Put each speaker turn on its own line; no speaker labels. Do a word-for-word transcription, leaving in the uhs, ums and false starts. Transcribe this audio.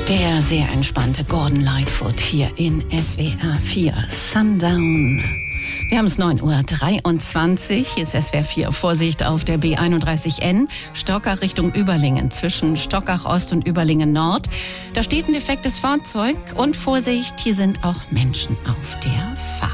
Der sehr entspannte Gordon Lightfoot hier in S W R vier Sundown. Wir haben es neun Uhr dreiundzwanzig, hier ist S W R vier. Vorsicht auf der B einunddreißig N, Stockach Richtung Überlingen, zwischen Stockach Ost und Überlingen Nord. Da steht ein defektes Fahrzeug und Vorsicht, hier sind auch Menschen auf der Fahrt.